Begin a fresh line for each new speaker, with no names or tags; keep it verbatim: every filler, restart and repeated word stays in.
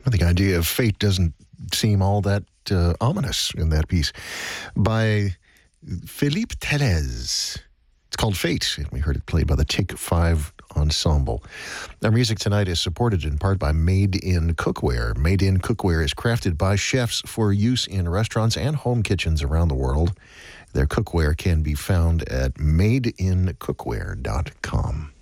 The idea of fate doesn't seem all that uh, ominous in that piece by Philippe Telez. It's called Fate, and we heard it played by the Take Five Ensemble. Our music tonight is supported in part by Made in Cookware. Made in Cookware is crafted by chefs for use in restaurants and home kitchens around the world. Their cookware can be found at made in cookware dot com.